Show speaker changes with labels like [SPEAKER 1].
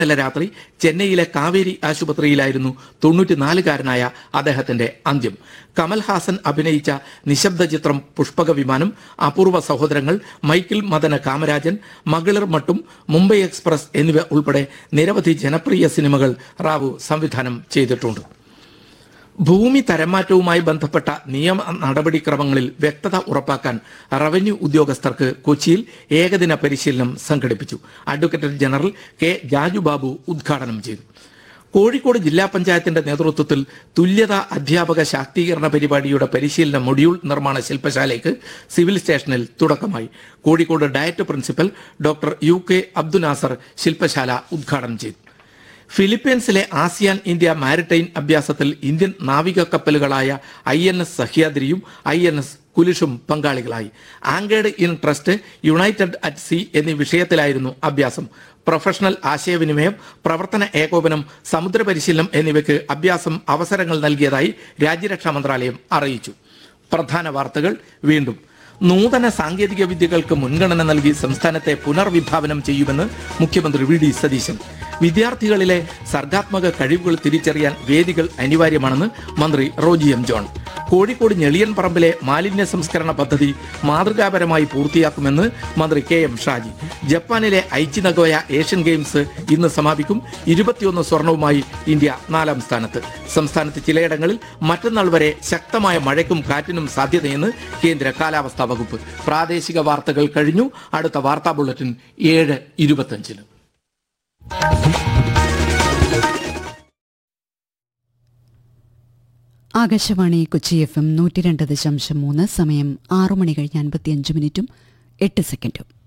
[SPEAKER 1] ഇന്നലെ രാത്രി ചെന്നൈയിലെ കാവേരി ആശുപത്രിയിലായിരുന്നു 94-കാരനായ അദ്ദേഹത്തിന്റെ അന്ത്യം. കമൽഹാസൻ അഭിനയിച്ച നിശബ്ദ ചിത്രം പുഷ്പക വിമാനം, അപൂർവ സഹോദരങ്ങൾ, മൈക്കിൾ മദന കാമരാജൻ, മകളിർ മട്ടും, മുംബൈ എക്സ്പ്രസ് എന്നിവ ഉൾപ്പെടെ നിരവധി ജനപ്രിയ സിനിമകൾ റാവു സംവിധാനം ചെയ്തിട്ടുണ്ട്. ഭൂമി തരംമാറ്റവുമായി ബന്ധപ്പെട്ട നിയമ നടപടിക്രമങ്ങളിൽ വ്യക്തത ഉറപ്പാക്കാൻ റവന്യൂ ഉദ്യോഗസ്ഥർക്ക് കൊച്ചിയിൽ ഏകദിന പരിശീലനം സംഘടിപ്പിച്ചു. അഡ്വക്കേറ്റ് ജനറൽ കെ ജാജുബാബു ഉദ്ഘാടനം ചെയ്തു. കോഴിക്കോട് ജില്ലാ പഞ്ചായത്തിന്റെ നേതൃത്വത്തിൽ തുല്യതാ അധ്യാപക ശാക്തീകരണ പരിപാടിയുടെ പരിശീലന മൊഡ്യൂൾ നിർമ്മാണ ശില്പശാലയ്ക്ക് സിവിൽ സ്റ്റേഷനിൽ തുടക്കമായി. Kozhikode diet principal doctor UK Abdul Nasar ശില്പശാല ഉദ്ഘാടനം ചെയ്തു. ഫിലിപ്പീൻസിലെ ആസിയാൻ ഇന്ത്യ മാരിടൈം അഭ്യാസത്തിൽ ഇന്ത്യൻ നാവിക കപ്പലുകളായ INS സഹ്യാദ്രിയും INS കുലിഷും പങ്കാളികളായി. Anchored in trust, United at see എന്നീ വിഷയത്തിലായിരുന്നു അഭ്യാസം. പ്രൊഫഷണൽ ആശയവിനിമയം, പ്രവർത്തന ഏകോപനം, സമുദ്ര പരിശീലനം എന്നിവയ്ക്ക് അഭ്യാസം അവസരങ്ങൾ നൽകിയതായി രാജ്യരക്ഷാ മന്ത്രാലയം അറിയിച്ചു. പ്രധാന വാർത്തകൾ വീണ്ടും. നൂതന സാങ്കേതിക വിദ്യകൾക്ക് മുൻഗണന നൽകി സംസ്ഥാനത്തെ പുനർവിഭാവനം ചെയ്യുമെന്ന് മുഖ്യമന്ത്രി VD സതീശൻ. വിദ്യാർത്ഥികളിലെ സർഗാത്മക കഴിവുകൾ തിരിച്ചറിയാൻ വേദികൾ അനിവാര്യമാണെന്ന് മന്ത്രി റോജി M. ജോൺ. കോഴിക്കോട് ഞെളിയൻ പറമ്പിലെ മാലിന്യ സംസ്കരണ പദ്ധതി മാതൃകാപരമായി പൂർത്തിയാക്കുമെന്ന് മന്ത്രി KM ഷാജി. ജപ്പാനിലെ ഐച്ചി നഗോയ ഏഷ്യൻ ഗെയിംസ് ഇന്ന് സമാപിക്കും. 21 സ്വർണവുമായി ഇന്ത്യ 4ാം സ്ഥാനത്ത്. സംസ്ഥാനത്ത് ചിലയിടങ്ങളിൽ മറ്റന്നാൾ വരെ ശക്തമായ മഴയ്ക്കും കാറ്റിനും സാധ്യതയെന്ന് കേന്ദ്ര കാലാവസ്ഥാ വകുപ്പ്. പ്രാദേശിക വാർത്തകൾ കഴിഞ്ഞു. അടുത്ത വാർത്താ ബുള്ളറ്റിൻ 7:25.
[SPEAKER 2] ആകാശവാണി കൊച്ചി FM 102.3. സമയം 6 മണി കഴിഞ്ഞ് 55 മിനിറ്റും 8 സെക്കൻഡും.